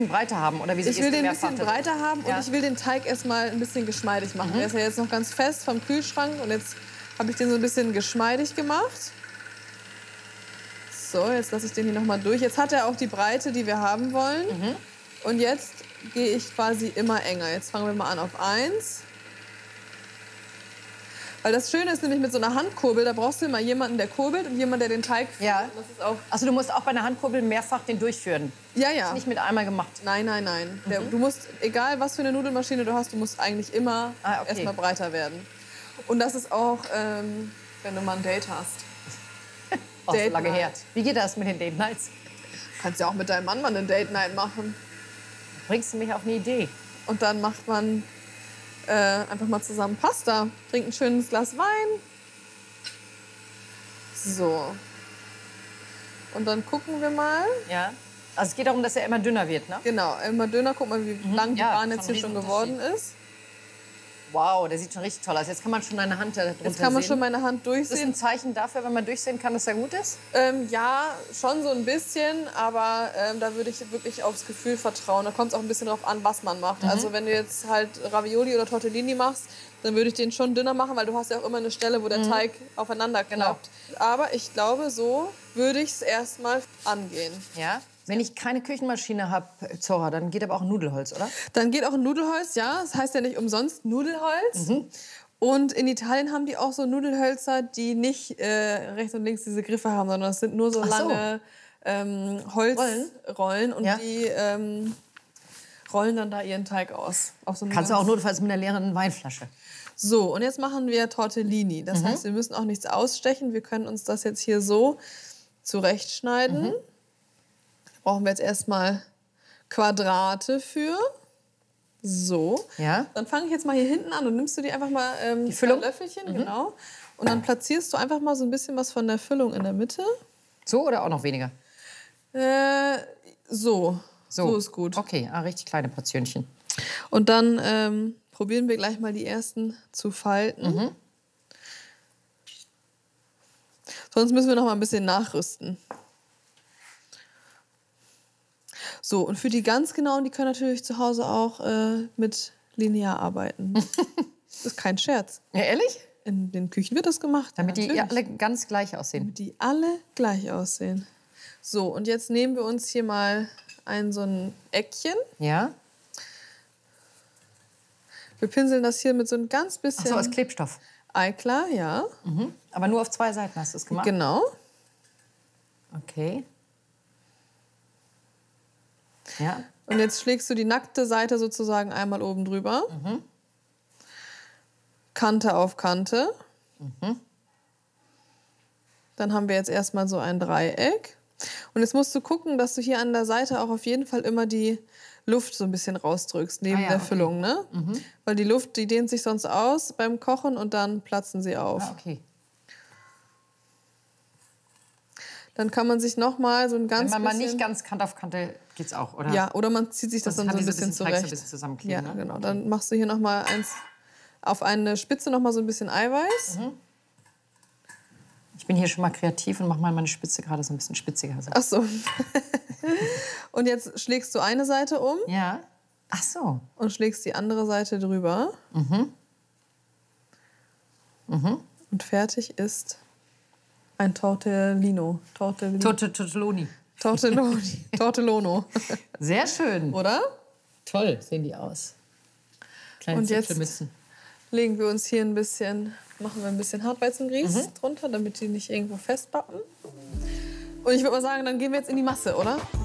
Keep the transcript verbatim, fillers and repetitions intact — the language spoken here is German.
breiter haben oder wie Ich will den ein bisschen breiter haben ja. und ich will den Teig erstmal ein bisschen geschmeidig machen. Mhm. Der ist ja jetzt noch ganz fest vom Kühlschrank und jetzt habe ich den so ein bisschen geschmeidig gemacht. So, jetzt lasse ich den hier noch mal durch. Jetzt hat er auch die Breite, die wir haben wollen. Mhm. Und jetzt gehe ich quasi immer enger. Jetzt fangen wir mal an auf eins. Weil das Schöne ist nämlich mit so einer Handkurbel, da brauchst du immer jemanden, der kurbelt und jemanden, der den Teig führt. Ja. Das ist auch also du musst auch bei einer Handkurbel mehrfach den durchführen. Ja, ja. Das ist nicht mit einmal gemacht. Nein, nein, nein. Mhm. Der, du musst, egal was für eine Nudelmaschine du hast, du musst eigentlich immer ah, okay. erstmal breiter werden. Und das ist auch, ähm, wenn du mal ein Date hast. Auch so lange her. Wie geht das mit den Date Nights? Kannst ja auch mit deinem Mann mal eine Date Night machen. Bringst du mich auf eine Idee? Und dann macht man äh, einfach mal zusammen Pasta. Trinkt ein schönes Glas Wein. So. Und dann gucken wir mal. Ja. Also es geht darum, dass er immer dünner wird, ne? Genau, immer dünner. Guck mal, wie mhm. lang die ja, Bahn jetzt hier schon geworden ist. Wow, der sieht schon richtig toll aus. Jetzt kann man schon deine Hand drunter sehen. Jetzt kann man schon meine Hand durchsehen. Ist das ein Zeichen dafür, wenn man durchsehen kann, dass er gut ist? Ähm, ja, schon so ein bisschen, aber ähm, da würde ich wirklich aufs Gefühl vertrauen. Da kommt es auch ein bisschen drauf an, was man macht. Mhm. Also wenn du jetzt halt Ravioli oder Tortellini machst, dann würde ich den schon dünner machen, weil du hast ja auch immer eine Stelle, wo der mhm. Teig aufeinander klappt. Genau. Aber ich glaube, so würde ich es erstmal angehen. Ja. Wenn ich keine Küchenmaschine habe, Zora, dann geht aber auch ein Nudelholz, oder? Dann geht auch ein Nudelholz, ja. Das heißt ja nicht umsonst Nudelholz. Mhm. Und in Italien haben die auch so Nudelhölzer, die nicht äh, rechts und links diese Griffe haben, sondern es sind nur so, so. lange ähm, Holzrollen. Und ja. die ähm, rollen dann da ihren Teig aus. Auf so Kannst du auch notfalls mit einer leeren Weinflasche. So, und jetzt machen wir Tortellini. Das mhm. heißt, wir müssen auch nichts ausstechen. Wir können uns das jetzt hier so zurechtschneiden. Mhm. Brauchen wir jetzt erstmal Quadrate für. So. Ja. Dann fange ich jetzt mal hier hinten an und nimmst du dir einfach mal ähm, die Füllung? Löffelchen, mhm. genau. Und dann platzierst du einfach mal so ein bisschen was von der Füllung in der Mitte. So oder auch noch weniger? Äh, so. so. So ist gut. Okay, ah, richtig kleine Portionchen. Und dann ähm, probieren wir gleich mal die ersten zu falten. Mhm. Sonst müssen wir noch mal ein bisschen nachrüsten. So, und für die ganz genauen, die können natürlich zu Hause auch äh, mit Linear arbeiten. Das ist kein Scherz. Ja, ehrlich? In den Küchen wird das gemacht. Damit ja, die alle ganz gleich aussehen. Damit die alle gleich aussehen. So, und jetzt nehmen wir uns hier mal ein so ein Eckchen. Ja. Wir pinseln das hier mit so ein ganz bisschen... Ach so, als Klebstoff. Eiklar, ja. Mhm. Aber nur auf zwei Seiten hast du es gemacht? Genau. Okay. Ja. Und jetzt schlägst du die nackte Seite sozusagen einmal oben drüber. Mhm. Kante auf Kante. Mhm. Dann haben wir jetzt erstmal so ein Dreieck. Und jetzt musst du gucken, dass du hier an der Seite auch auf jeden Fall immer die Luft so ein bisschen rausdrückst, neben ah ja, der okay. Füllung. Ne? Mhm. Weil die Luft, die dehnt sich sonst aus beim Kochen und dann platzen sie auf. Ah, okay. Dann kann man sich noch mal so ein ganz Wenn man bisschen... mal nicht ganz Kante auf Kante, geht's auch, oder? Ja, oder man zieht sich das dann so ein bisschen zurecht. So ein bisschen zusammenkleben, ja, ne? genau. Okay. Dann machst du hier noch mal eins auf eine Spitze noch mal so ein bisschen Eiweiß. Mhm. Ich bin hier schon mal kreativ und mache mal meine Spitze gerade so ein bisschen spitziger. Ach so. Und jetzt schlägst du eine Seite um. Ja. Ach so. Und schlägst die andere Seite drüber. Mhm. Mhm. Und fertig ist ein Tortellino. Tortellini. Tortelloni. Tortelloni. Tortellono. Sehr schön. Oder? Toll sehen die aus. Kleine Und jetzt legen wir uns hier ein bisschen, machen wir ein bisschen Hartweizengrieß mhm. drunter, damit die nicht irgendwo festbappen. Und ich würde mal sagen, dann gehen wir jetzt in die Masse, oder?